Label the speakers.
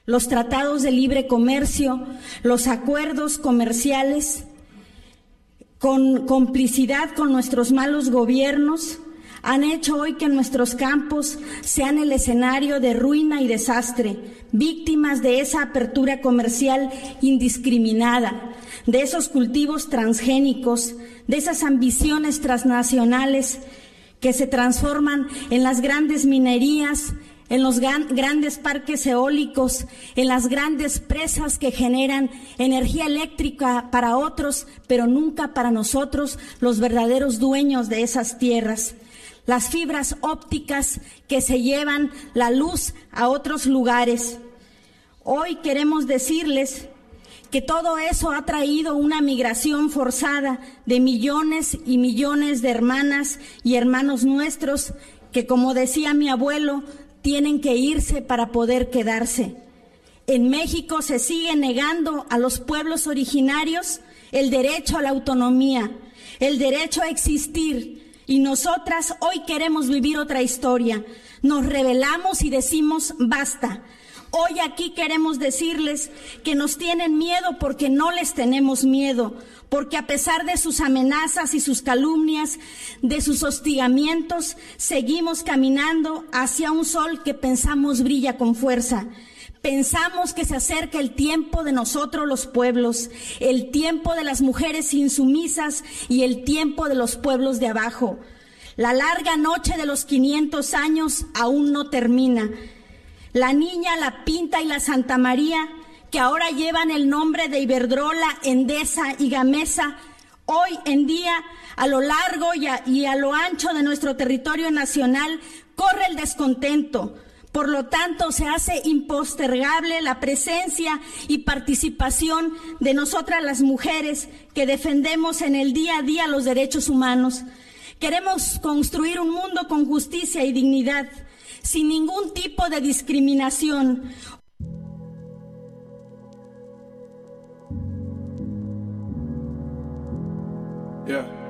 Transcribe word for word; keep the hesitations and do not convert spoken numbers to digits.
Speaker 1: los tratados de libre comercio, los acuerdos comerciales, con complicidad con nuestros malos gobiernos, han hecho hoy que nuestros campos sean el escenario de ruina y desastre, víctimas de esa apertura comercial indiscriminada, de esos cultivos transgénicos, de esas ambiciones transnacionales que se transforman en las grandes minerías, en los gran, grandes parques eólicos, en las grandes presas que generan energía eléctrica para otros, pero nunca para nosotros, los verdaderos dueños de esas tierras. Las fibras ópticas que se llevan la luz a otros lugares. Hoy queremos decirles que todo eso ha traído una migración forzada de millones y millones de hermanas y hermanos nuestros que, como decía mi abuelo, tienen que irse para poder quedarse. En México se sigue negando a los pueblos originarios el derecho a la autonomía, el derecho a existir, y nosotras hoy queremos vivir otra historia. Nos rebelamos y decimos basta. Hoy aquí queremos decirles que nos tienen miedo porque no les tenemos miedo, porque a pesar de sus amenazas y sus calumnias, de sus hostigamientos, seguimos caminando hacia un sol que pensamos brilla con fuerza. Pensamos que se acerca el tiempo de nosotros los pueblos, el tiempo de las mujeres insumisas y el tiempo de los pueblos de abajo. La larga noche de los quinientos años aún no termina. La Niña, la Pinta y la Santa María, que ahora llevan el nombre de Iberdrola, Endesa y Gamesa, hoy en día, a lo largo y a, y a lo ancho de nuestro territorio nacional, corre el descontento. Por lo tanto, se hace impostergable la presencia y participación de nosotras las mujeres que defendemos en el día a día los derechos humanos. Queremos construir un mundo con justicia y dignidad, sin ningún tipo de discriminación.
Speaker 2: Yeah.